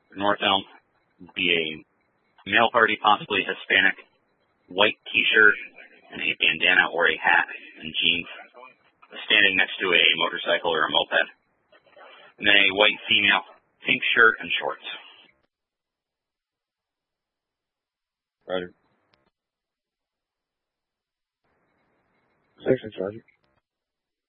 North Elm would be a male party, possibly Hispanic, white t-shirt and a bandana or a hat and jeans, standing next to a motorcycle or a moped. And then a white female, pink shirt and shorts. Roger. Section, Sergeant.